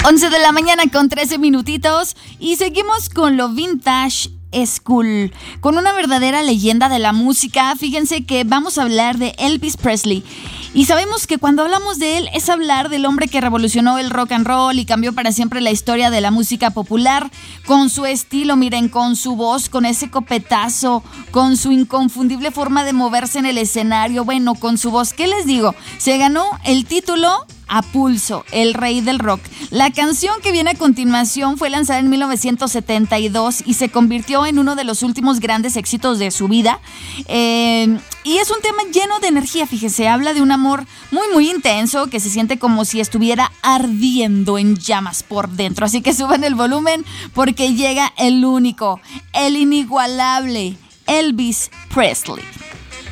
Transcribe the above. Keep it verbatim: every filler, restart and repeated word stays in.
once de la mañana con trece minutitos y seguimos con lo vintage school, con una verdadera leyenda de la música. Fíjense que vamos a hablar de Elvis Presley. Y sabemos que cuando hablamos de él es hablar del hombre que revolucionó el rock and roll y cambió para siempre la historia de la música popular con su estilo, miren, con su voz, con ese copetazo, con su inconfundible forma de moverse en el escenario, bueno, con su voz. ¿Qué les digo? Se ganó el título a pulso, el rey del rock. La canción que viene a continuación fue lanzada en mil novecientos setenta y dos y se convirtió en uno de los últimos grandes éxitos de su vida. Eh, y es un tema lleno de energía, fíjese, habla de un amor muy muy intenso que se siente como si estuviera ardiendo en llamas por dentro. Así que suban el volumen porque llega el único, el inigualable Elvis Presley.